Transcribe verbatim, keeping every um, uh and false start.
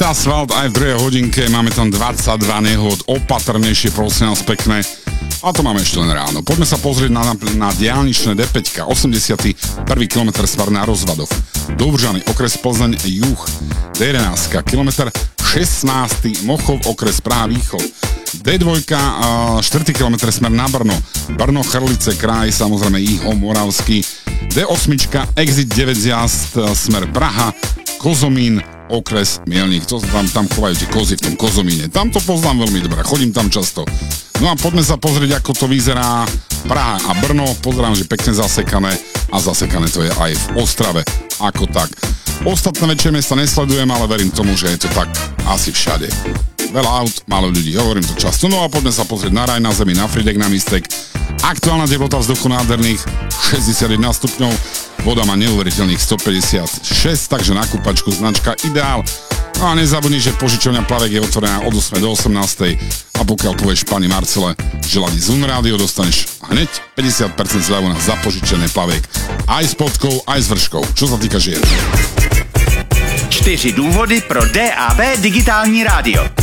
asfalt aj v druhej hodinke, máme tam dvadsaťdva nehod, opatrnejšie, prosím nás pekné. A to máme ešte len ráno. Poďme sa pozrieť na, na, na diaľničné dé päť, osemdesiaty prvý kilometr smer na Rozvadov. Dovržany, okres Plzeň juh, dé jedenásť, kilometr šestnásty Mochov, okres Praha východ. dé dva, štvrtý kilometr smer na Brno, Brno, Chrlice, kraj, samozrejme Jiho, Moravský. dé osem, exit deväť zjazd, smer Praha, Kozomín, okres Mielnik. To tam, tam chovajú tie kozy v tom Kozomíne. Tam to poznám veľmi dobre, chodím tam často. No a poďme sa pozrieť, ako to vyzerá Praha a Brno. Pozerám, že pekne zasekané a zasekané to je aj v Ostrave. Ako tak. Ostatné väčšie mesta nesledujem, ale verím tomu, že je to tak asi všade. Veľa aut, málo ľudí, hovorím to často. No a poďme sa pozrieť na raj na zemi, na Fridek, na Mistek. Aktuálna teplota vzduchu nádherných šesťdesiatjeden stupňov, voda má neuveriteľných stopäťdesiatšesť, takže na kúpačku značka Ideál. No a nezabudni, že požičovňa Plavek je otvorená od ôsmej do osemnástej a pokiaľ povieš pani Marcele, že ladí Zun rádio, dostaneš hneď päťdesiat percent zľavu na zapožičené Plavek. Aj s podkou, aj s vrškou. Čo sa týka žien. Čtyři důvody pro dé á bé digitální rádio.